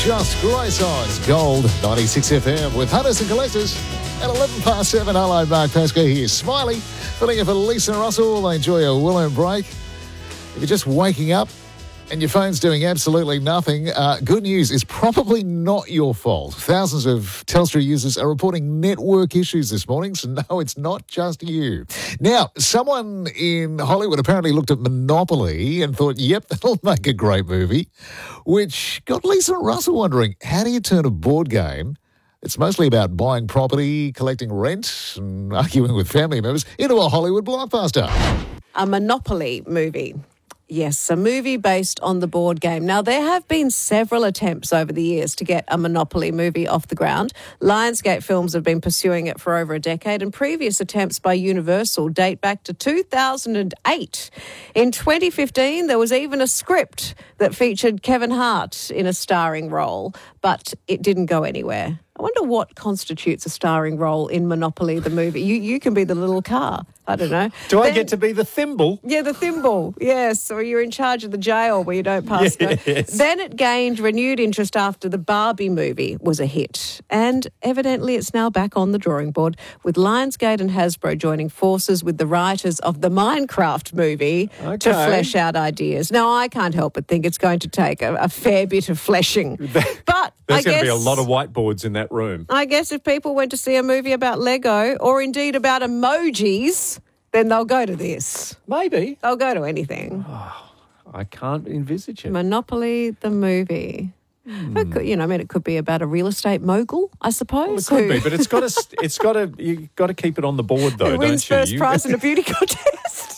Just Grace on Gold 96 FM with Hunters and Collectors at 11 past 7. Hello, Mark Pascoe here. Smiley, filling in for Lisa Russell. They enjoy a willow break. If you're just waking up and your phone's doing absolutely nothing, good news is probably not your fault. Thousands of Telstra users are reporting network issues this morning, so no, it's not just you. Now, someone in Hollywood apparently looked at Monopoly and thought, yep, that'll make a great movie, which got Lisa Russell wondering, how do you turn a board game it's mostly about buying property, collecting rent and arguing with family members into a Hollywood blockbuster? A Monopoly movie. Yes, a movie based on the board game. Now, there have been several attempts over the years to get a Monopoly movie off the ground. Lionsgate Films have been pursuing it for over a decade, and previous attempts by Universal date back to 2008. In 2015, there was even a script that featured Kevin Hart in a starring role, but it didn't go anywhere. I wonder what constitutes a starring role in Monopoly, the movie. You can be the little car. I don't know. I get to be the thimble? Yeah, the thimble. Yes, or you're in charge of the jail where you don't pass go. Then it gained renewed interest after the Barbie movie was a hit. And evidently it's now back on the drawing board, with Lionsgate and Hasbro joining forces with the writers of the Minecraft movie to flesh out ideas. Now, I can't help but think it's going to take a fair bit of fleshing. But There's going to be a lot of whiteboards in that room. I guess if people went to see a movie about Lego or indeed about emojis, then they'll go to this. Maybe. They'll go to anything. Oh, I can't envisage it. Monopoly, the movie. It could be about a real estate mogul, I suppose. Well, it could be, but you've got to keep it on the board, though, who wins don't you? first prize in a beauty contest.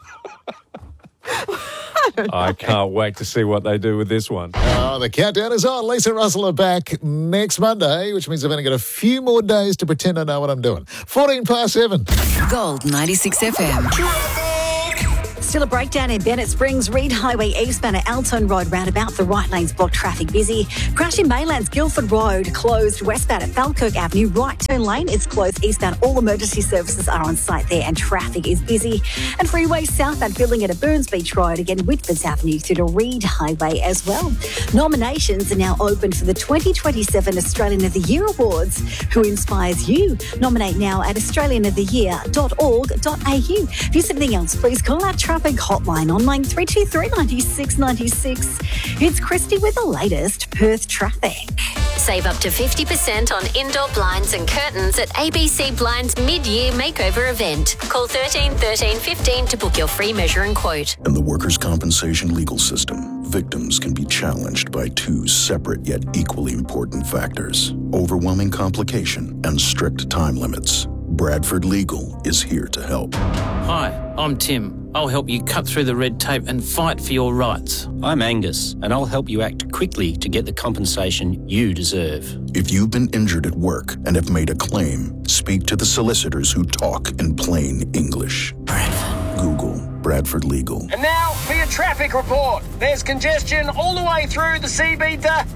I can't wait to see what they do with this one. Oh, the countdown is on. Lisa Russell are back next Monday, which means I've only got a few more days to pretend I know what I'm doing. 14 past 7. Gold 96 FM. Still a breakdown in Bennett Springs, Reed Highway eastbound at Alton Road roundabout. The right lane's blocked, traffic busy. Crash in Maylands, Guildford Road closed westbound at Falkirk Avenue. Right turn lane is closed eastbound. All emergency services are on site there and traffic is busy. And freeway southbound filling at a Burns Beach Road. Again, Whitfords Avenue through to Reed Highway as well. Nominations are now open for the 2027 Australian of the Year Awards. Who inspires you? Nominate now at australianoftheyear.org.au. If you see anything else, please call our traffic hotline on line 323 96 96. It's Christy with the latest Perth traffic. Save up to 50% on indoor blinds and curtains at ABC Blinds mid-year makeover event. Call 13 13 15 to book your free measure and quote. In the workers' compensation legal system, victims can be challenged by two separate yet equally important factors: overwhelming complication and strict time limits. Bradford Legal is here to help. Hi, I'm Tim. I'll help you cut through the red tape and fight for your rights. I'm Angus, and I'll help you act quickly to get the compensation you deserve. If you've been injured at work and have made a claim, speak to the solicitors who talk in plain English. Bradford. Google Bradford Legal. And now for your traffic report. There's congestion all the way through the CB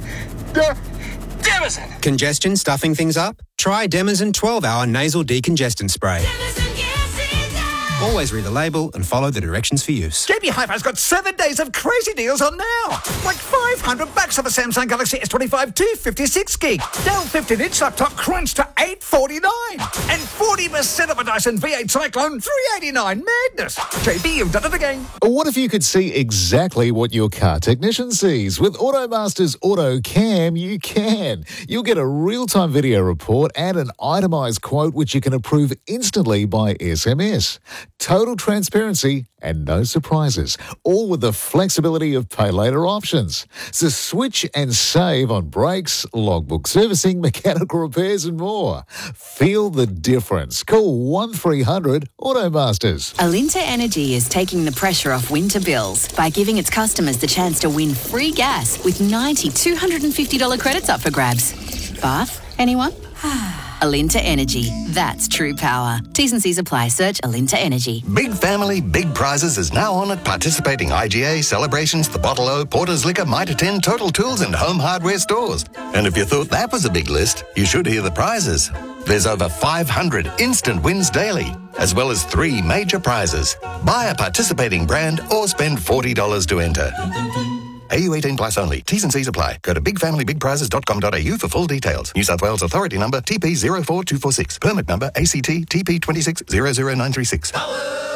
Demison. Congestion stuffing things up? Try Demison 12-hour nasal decongestant spray. Always read the label and follow the directions for use. JB Hi-Fi's got 7 days of crazy deals on now. Like $500 off a Samsung Galaxy S25 256 gig. Dell 15-inch laptop crunched to $849. And 40% off a Dyson V8 Cyclone $389. Madness. JB, you've done it again. What if you could see exactly what your car technician sees? With Automaster's Auto Cam, you can. You'll get a real-time video report and an itemised quote which you can approve instantly by SMS. Total transparency and no surprises, all with the flexibility of pay later options. So switch and save on brakes, logbook servicing, mechanical repairs and more. Feel the difference. Call 1300 Automasters. Alinta Energy is taking the pressure off winter bills by giving its customers the chance to win free gas with 90 $250 credits up for grabs. Bath? Anyone? Alinta Energy. That's true power. T's and C's apply. Search Alinta Energy. Big Family, Big Prizes is now on at participating IGA, Celebrations, The Bottle O, Porter's Liquor, Mitre 10, Total Tools and Home Hardware stores. And if you thought that was a big list, you should hear the prizes. There's over 500 instant wins daily, as well as 3 major prizes. Buy a participating brand or spend $40 to enter. AU18 plus only. T's and C's apply. Go to bigfamilybigprizes.com.au for full details. New South Wales Authority number TP04246. Permit number ACT TP2600936.